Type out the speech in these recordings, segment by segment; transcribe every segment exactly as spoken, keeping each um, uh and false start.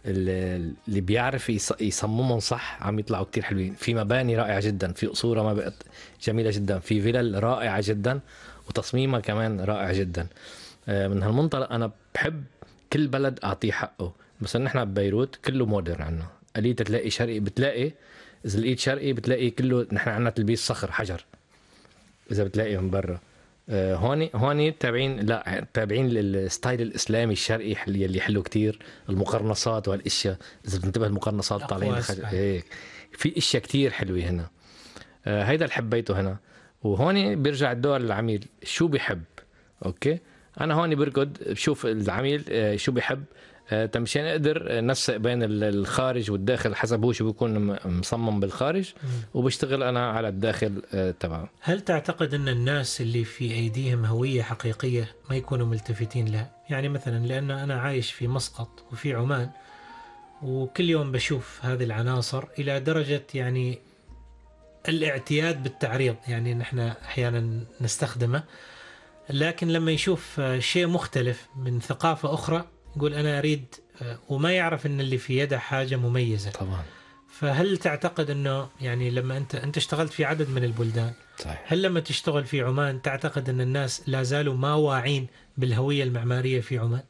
اللي بيعرف يصممهم صح عم يطلعوا كتير حلوين. في مباني رائعة جدا، في قصورة ما بقت جميلة جدا، في فيلل رائعة جدا وتصميمها كمان رائع جدا. من هالمنطلق أنا بحب كل بلد أعطيه حقه. مثلا نحن ببيروت كله مودرن عنا، قليل تلاقي شرقي، بتلاقي إذا لقيت شرقي بتلاقي كله، نحن عنا تلبيس صخر حجر إذا بتلاقي من برا. هوني هوني تابعين، لا تابعين للستايل الاسلامي الشرقي اللي حلو كتير، المقرنصات والاشياء، اذا بتنتبه المقرنصات طالعين خج... هيك في اشياء كتير حلوه هنا. آه هيدا اللي حبيته هنا. وهوني بيرجع الدور للعميل شو بيحب. اوكي انا هوني بركض بشوف العميل آه شو بيحب، آه تمشين اقدر نسق بين الخارج والداخل حسب هو شو بيكون مصمم بالخارج، وبشتغل انا على الداخل آه تبعه. هل تعتقد ان الناس اللي في ايديهم هوية حقيقية ما يكونوا ملتفتين لها؟ يعني مثلا لان انا عايش في مسقط وفي عمان، وكل يوم بشوف هذه العناصر الى درجة يعني الاعتياد بالتعريض، يعني نحن احيانا نستخدمه، لكن لما يشوف شيء مختلف من ثقافة أخرى يقول أنا أريد، وما يعرف أن اللي في يده حاجة مميزة. طبعا. فهل تعتقد أنه يعني لما أنت أنت اشتغلت في عدد من البلدان، صحيح. هل لما تشتغل في عمان تعتقد أن الناس لا زالوا ما واعين بالهوية المعمارية في عمان؟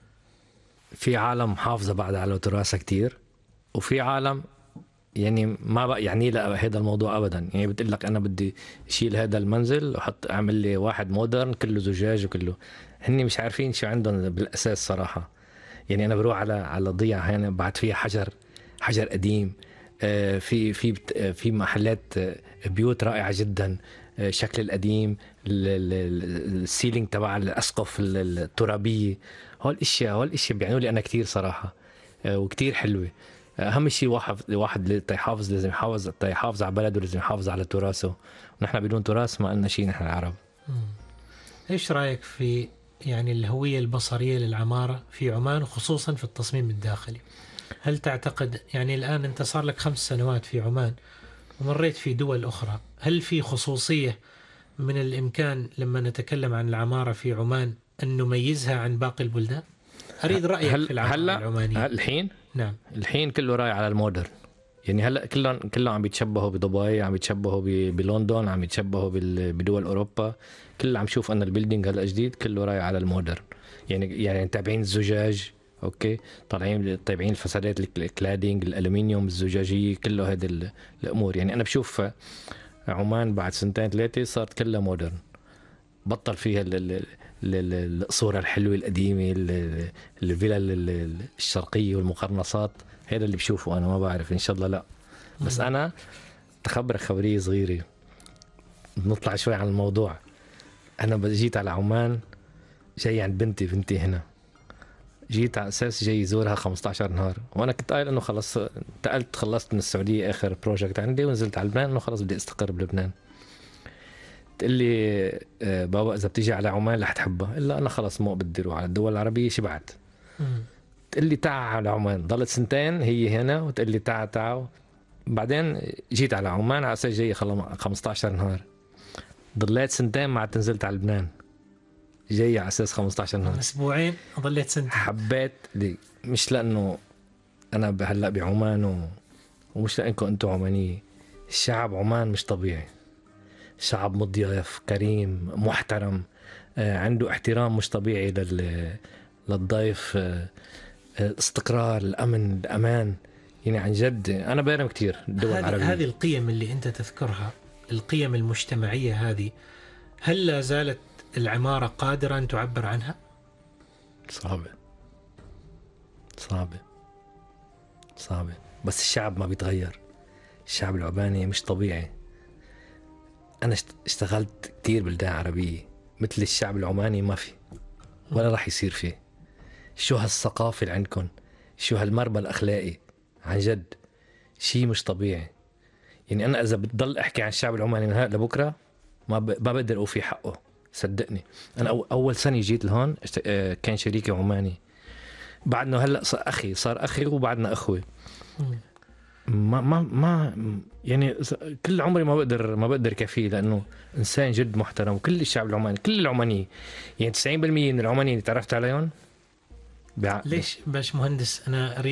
في عالم محافظة بعد على تراثها كتير، وفي عالم يعني ما بقى يعني لا هذا الموضوع ابدا. يعني بتقول لك انا بدي اشيل هذا المنزل وحط اعمل لي واحد مودرن كله زجاج وكله، هني مش عارفين شو عندهم بالاساس صراحه. يعني انا بروح على على ضيعه هنا بعد فيها حجر حجر قديم، في في في محلات بيوت رائعه جدا، شكل القديم، السيلينج تبع الاسقف الترابيه، هول الاشياء هول الاشياء بيعنوا لي انا كتير صراحه وكتير حلوه. اهم شيء واحد واحد يحافظ، لازم يحافظ يحافظ على بلده، لازم يحافظ على تراثه، ونحن بدون تراث ما لنا شيء نحن العرب. ايش رايك في يعني الهويه البصريه للعماره في عمان، خصوصا في التصميم الداخلي؟ هل تعتقد يعني الان انت صار لك خمس سنوات في عمان ومريت في دول اخرى، هل في خصوصيه من الامكان لما نتكلم عن العماره في عمان ان نميزها عن باقي البلدان؟ اريد رايك في العماره العمانيه الحين. نعم. الحين كله رايح على المودرن. يعني هلا كلهم كلهم عم بيتشبهوا بدبي، عم بيتشبهوا بلندن، عم بيتشبهوا بدول اوروبا. كله عم شوف ان البيلدينج هلا جديد كله رايح على المودرن. يعني يعني تابعين الزجاج، اوكي، طالعين تابعين الفسادات، الكلادينج، الالومنيوم، الزجاجيه، كله هذه الامور. يعني انا بشوف عمان بعد سنتين ثلاثه صارت كلها مودرن، بطل فيها الصورة الحلوة القديمة، الفيلا الشرقية والمقرنصات. هذا اللي بشوفه أنا، ما بعرف إن شاء الله لا. بس أنا تخبر خبرية صغيرة، نطلع شوي عن الموضوع. أنا جيت على عمان جاي عند بنتي بنتي هنا، جيت على أساس جاي زورها خمسة عشر نهار، وأنا كنت قايل إنه خلص انتقلت، خلصت من السعودية آخر بروجكت عندي ونزلت على لبنان، إنه خلص بدي استقر بلبنان. تقول لي بابا إذا بتيجي على عمان رح تحبها، إلا أنا خلص مو بدي أروح على الدول العربية، شبعت. تقول لي تعال على عمان، ضلت سنتين هي هنا وتقول لي تعال تعال. بعدين جيت على عمان على أساس جاي خمسة عشر نهار، ضليت سنتين ما عاد نزلت على لبنان، جاي على أساس خمسة عشر نهار، أسبوعين ضليت سنتين. حبيت لي، مش لأنه أنا هلأ بعمان و... ومش لأنكم أنتوا عمانية. الشعب عمان مش طبيعي، شعب مضياف كريم محترم، عنده احترام مش طبيعي لل... للضيف، استقرار، الأمن، الأمان. يعني عن جد أنا بارم كتير الدول العربية. هذه القيم اللي أنت تذكرها، القيم المجتمعية هذه، هل لا زالت العمارة قادرة أن تعبر عنها؟ صعبة صعبة صعبة، بس الشعب ما بيتغير. الشعب العباني مش طبيعي. أنا اشتغلت كتير بلدان عربية، مثل الشعب العماني ما في ولا راح يصير فيه. شو هالثقافة اللي عندكم، شو هالمربى الأخلاقي، عن جد شيء مش طبيعي. يعني أنا إذا بتضل أحكي عن الشعب العماني من هذا لبكرة ما ب... ما بقدر أوفي حقه، صدقني. أنا أو... أول سنة جيت لهون كان شريكي عماني، بعدنا هلأ صار أخي صار أخي وبعدنا أخوي. ما ما ما يعني كل عمري ما بقدر ما بقدر كفيه، لأنه إنسان جد محترم. وكل الشعب العماني، كل العمانيين، يعني تسعين بالمية من العمانيين اللي تعرفت عليهم. ليش باش مهندس أنا